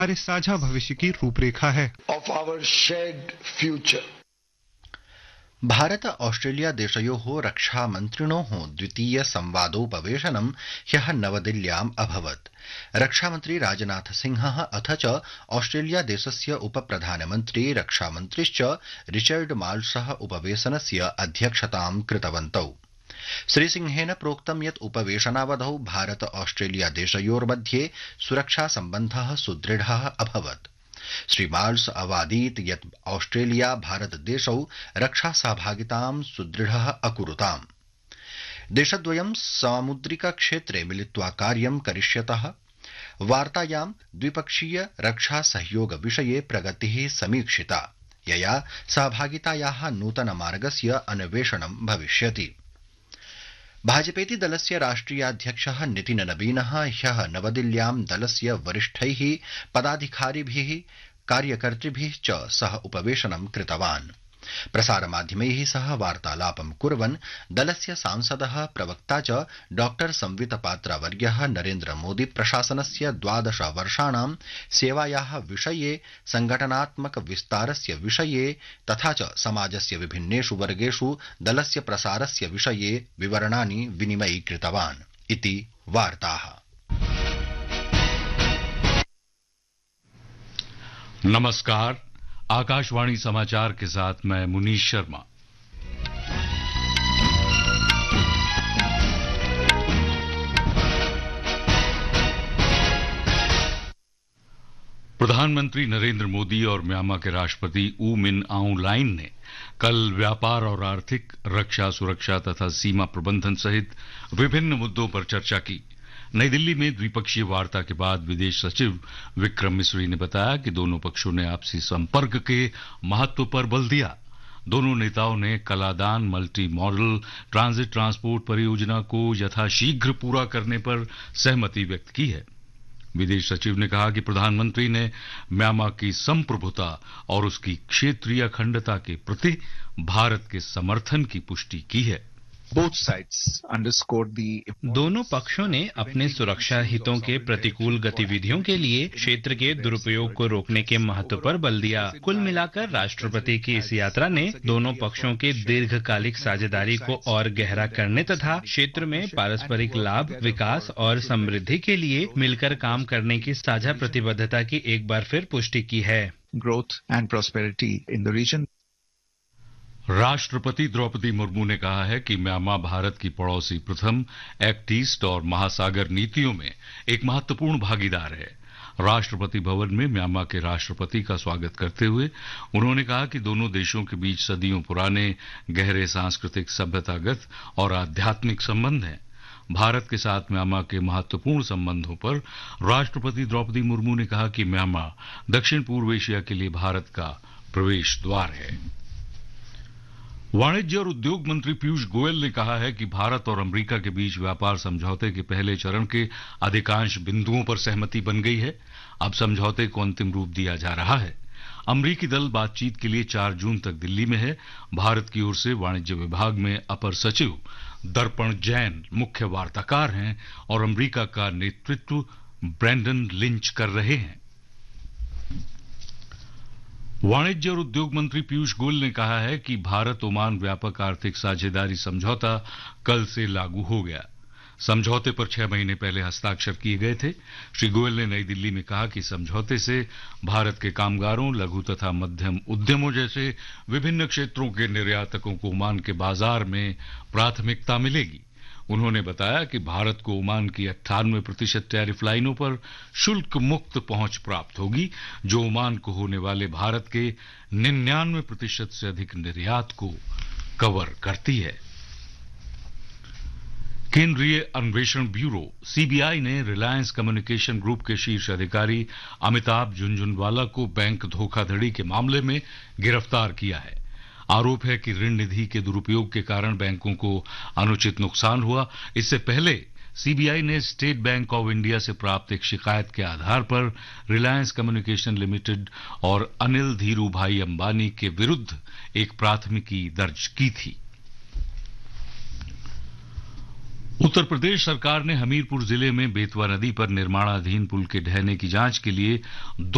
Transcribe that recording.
हमारे साझा भविष्य की रूपरेखा है। of our shared future. Bharat Australia देशयोः रक्षामन्त्रिणोः द्वितीय संवादोपवेशनं ह्यः नवदिल्ल्याम् अभवत्। रक्षामन्त्री राजनाथ सिंहः अथ च ऑस्ट्रेलिया देशस्य उपप्रधानमन्त्री रक्षामन्त्रिश्च रिचर्ड माल्सः उपवेशनस्य अध्यक्षतां कृतवन्तौ। श्रीसिंहेन प्रोक्तं यत् उपवेशनावधौ भारत ऑस्ट्रेलिया देशयोर्मध्ये सुरक्षा सम्बन्धः सुदृढः अभवत्। श्री माल्स अवादीत् यत् ऑस्ट्रेलिया भारत देशौ रक्षा सहभागितां सुदृढः अकुरुताम्। देशद्वयं सामुद्रिक क्षेत्रे मिलित्वा कार्यं करिष्यतः। वार्तायां द्विपक्षीय रक्षा सहयोग विषये प्रगतिः समीक्षिता, यया सहभागितायाः नूतनमार्गस्य अन्वेषणं भविष्यति। भाजपेति दलस्य राष्ट्रियाध्यक्षः नितिन नबीनः ह्यः नवदिल्ल्यां दलस्य वरिष्ठैः पदाधिकारिभिः कार्यकर्तृभिः च सह उपवेशनं कृतवान्। प्रसारमाध्यमैः सह वार्तालापं कुर्वन् दलस्य सांसदः प्रवक्ता च डॉक्टर संवित पात्रावर्यः नरेन्द्र मोदी प्रशासनस्य 12 वर्षाणां सेवायाः विषये, संगठनात्मक विस्तारस्य विषये तथा च समाजस्य विभिन्नेषु वर्गेषु दलस्य प्रसारस्य विषये विवरणानि विनिमयीकृतवान् इति वार्ताः। नमस्कार, आकाशवाणी समाचार के साथ मैं मुनीश शर्मा। प्रधानमंत्री नरेंद्र मोदी और म्यांमार के राष्ट्रपति ऊ मिन आउंग लाइन ने कल व्यापार और आर्थिक, रक्षा, सुरक्षा तथा सीमा प्रबंधन सहित विभिन्न मुद्दों पर चर्चा की। नई दिल्ली में द्विपक्षीय वार्ता के बाद विदेश सचिव विक्रम मिस्री ने बताया कि दोनों पक्षों ने आपसी संपर्क के महत्व पर बल दिया। दोनों नेताओं ने Kaladan multi modal transit transport परियोजना को यथाशीघ्र पूरा करने पर सहमति व्यक्त की है। विदेश सचिव ने कहा कि प्रधानमंत्री ने म्यांमार की संप्रभुता और उसकी क्षेत्रीय अखंडता के प्रति भारत के समर्थन की पुष्टि की है। दोनों पक्षों ने अपने सुरक्षा हितों के प्रतिकूल गतिविधियों के लिए क्षेत्र के दुरुपयोग को रोकने के महत्व पर बल दिया। कुल मिलाकर राष्ट्रपति की इस यात्रा ने दोनों पक्षों के दीर्घकालिक साझेदारी को और गहरा करने तथा क्षेत्र में पारस्परिक लाभ, विकास और समृद्धि के लिए मिलकर काम करने की साझा प्रतिबद्धता की एक बार फिर पुष्टि की है। Growth and prosperity in the reason. राष्ट्रपति द्रौपदी मुर्मू ने कहा है कि म्यांमार भारत की पड़ोसी प्रथम, एक्ट ईस्ट और महासागर नीतियों में एक महत्वपूर्ण भागीदार है। राष्ट्रपति भवन में म्यांमार के राष्ट्रपति का स्वागत करते हुए उन्होंने कहा कि दोनों देशों के बीच सदियों पुराने गहरे सांस्कृतिक, सभ्यतागत और आध्यात्मिक संबंध हैं। भारत के साथ म्यांमार के महत्वपूर्ण संबंधों पर राष्ट्रपति द्रौपदी मुर्मू ने कहा कि म्यांमार दक्षिण पूर्व एशिया के लिए भारत का प्रवेश द्वार है। वाणिज्य और उद्योग मंत्री पीयूष गोयल ने कहा है कि भारत और अमेरिका के बीच व्यापार समझौते के पहले चरण के अधिकांश बिंदुओं पर सहमति बन गई है। अब समझौते को अंतिम रूप दिया जा रहा है। अमेरिकी दल बातचीत के लिए 4 जून तक दिल्ली में है। भारत की ओर से वाणिज्य विभाग में अपर सचिव दर्पण जैन मुख्य वार्ताकार हैं और अमेरिका का नेतृत्व ब्रैंडन लिंच कर रहे हैं। वाणिज्य और उद्योग मंत्री पीयूष गोयल ने कहा है कि भारत ओमान व्यापक आर्थिक साझेदारी समझौता कल से लागू हो गया। समझौते पर 6 महीने पहले हस्ताक्षर किए गए थे। श्री गोयल ने नई दिल्ली में कहा कि समझौते से भारत के कामगारों, लघु तथा मध्यम उद्यमों जैसे विभिन्न क्षेत्रों के निर्यातकों को ओमान के बाजार में प्राथमिकता मिलेगी। उन्होंने बताया कि भारत को ओमान की 98% टैरिफ लाइनों पर शुल्क मुक्त पहुंच प्राप्त होगी, जो ओमान को होने वाले भारत के 99% से अधिक निर्यात को कवर करती है। केंद्रीय अन्वेषण ब्यूरो सीबीआई ने रिलायंस कम्युनिकेशन ग्रुप के शीर्ष अधिकारी अमिताभ झुनझुनवाला को बैंक धोखाधड़ी के मामले में गिरफ्तार किया है। आरोप है कि ऋण निधि के दुरुपयोग के कारण बैंकों को अनुचित नुकसान हुआ। इससे पहले सीबीआई ने स्टेट बैंक ऑफ इंडिया से प्राप्त एक शिकायत के आधार पर रिलायंस कम्युनिकेशन लिमिटेड और अनिल धीरू भाई अंबानी के विरुद्ध एक प्राथमिकी दर्ज की थी। उत्तर प्रदेश सरकार ने हमीरपुर जिले में बेतवा नदी पर निर्माणाधीन पुल के ढहने की जांच के लिए